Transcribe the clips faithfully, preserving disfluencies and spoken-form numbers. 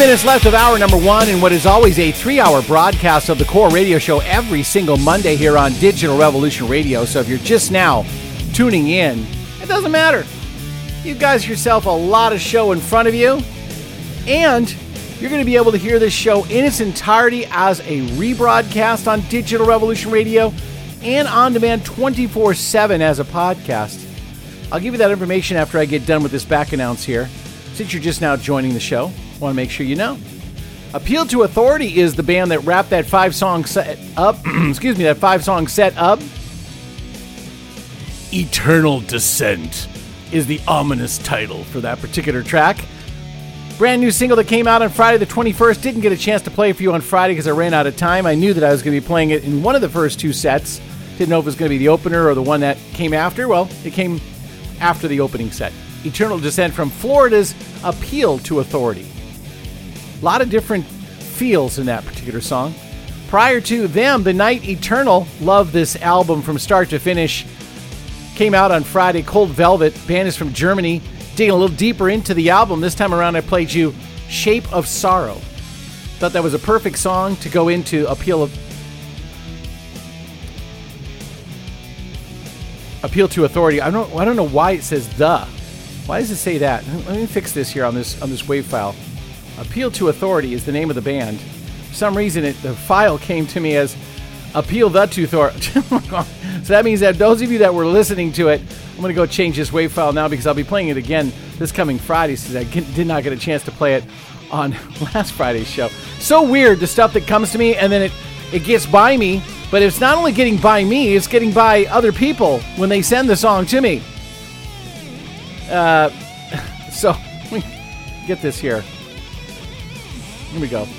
minutes left of hour number one in what is always a three-hour broadcast of the Core Radio Show every single Monday here on Digital Revolution Radio. So if you're just now tuning in, it doesn't matter. You guys yourself a lot of show in front of you, and you're going to be able to hear this show in its entirety as a rebroadcast on Digital Revolution Radio and on demand twenty-four seven as a podcast. I'll give you that information after I get done with this back announce here. Since you're just now joining the show, I want to make sure you know. Appeal to Authority is the band that wrapped that five-song set up. excuse me, that five-song set up. Eternal Descent is the ominous title for that particular track. Brand new single that came out on Friday the twenty-first. Didn't get a chance to play it for you on Friday because I ran out of time. I knew that I was going to be playing it in one of the first two sets. Didn't know if it was going to be the opener or the one that came after. Well, it came after the opening set. Eternal Descent from Florida's Appeal to Authority. A lot of different feels in that particular song. Prior to them, The Night Eternal, love this album from start to finish. Came out on Friday. Cold Velvet, band is from Germany. Digging a little deeper into the album, this time around I played you Shape of Sorrow. Thought that was a perfect song to go into Appeal of Appeal to Authority. I don't I don't know why it says the. Why does it say that? Let me fix this here on this on this wave file. Appeal to Authority is the name of the band. For some reason it, the file came to me as Appeal the to Authority. So that means that those of you that were listening to it, I'm going to go change this wave file now because I'll be playing it again this coming Friday since I did not get a chance to play it on last Friday's show. So weird, the stuff that comes to me and then it, it gets by me, but it's not only getting by me, it's getting by other people when they send the song to me. Uh, so, let me get this here. Here we go.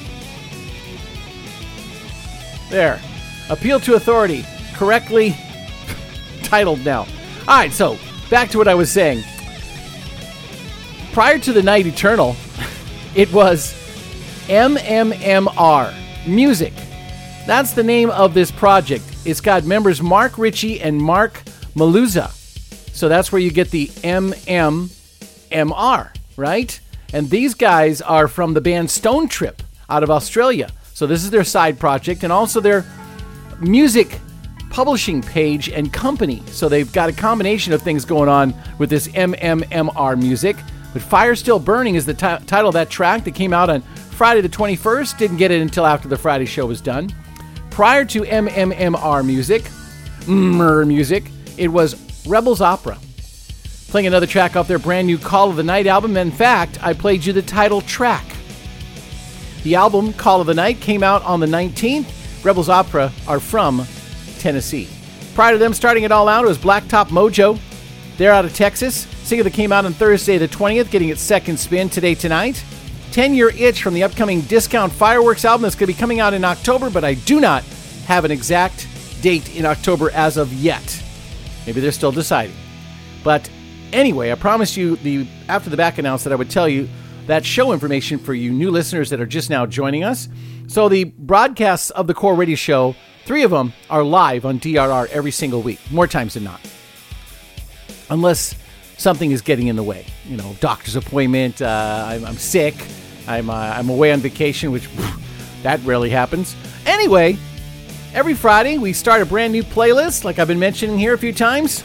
There. Appeal to Authority. Correctly titled now. All right, so back to what I was saying. Prior to The Night Eternal, it was M M M R Music. That's the name of this project. It's got members Mark Ritchie and Mark Maluza. So that's where you get the M M M R, right? And these guys are from the band Stone Trip out of Australia. So this is their side project and also their music publishing page and company. So they've got a combination of things going on with this M M M R Music. But Fire Still Burning is the t- title of that track that came out on Friday the twenty-first. Didn't get it until after the Friday show was done. Prior to M M M R Music, M-R Music, it was Rebels Opera. Playing another track off their brand new Call of the Night album. In fact, I played you the title track. The album, Call of the Night, came out on the nineteenth. Rebels Opera are from Tennessee. Prior to them starting it all out, it was Blacktop Mojo. They're out of Texas. Single that came out on Thursday the twentieth, getting its second spin today tonight. ten-Year Itch from the upcoming Discount Fireworks album that's going to be coming out in October, but I do not have an exact date in October as of yet. Maybe they're still deciding. But anyway, I promised you the after the back announce that I would tell you that show information for you new listeners that are just now joining us. So the broadcasts of the Core Radio Show, three of them are live on D R R every single week, more times than not. Unless something is getting in the way. You know, doctor's appointment, uh, I'm, I'm sick, I'm, uh, I'm away on vacation, which pff, that rarely happens. Anyway, every Friday we start a brand new playlist, like I've been mentioning here a few times.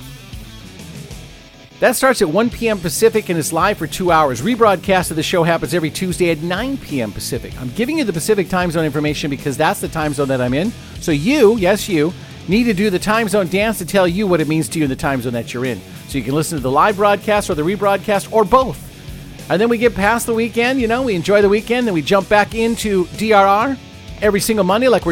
That starts at one p.m. Pacific and is live for two hours. Rebroadcast of the show happens every Tuesday at nine p.m. Pacific. I'm giving you the Pacific time zone information because that's the time zone that I'm in. So you, yes you, need to do the time zone dance to tell you what it means to you in the time zone that you're in. So you can listen to the live broadcast or the rebroadcast or both. And then we get past the weekend, you know, we enjoy the weekend, then we jump back into D R R every single Monday like we're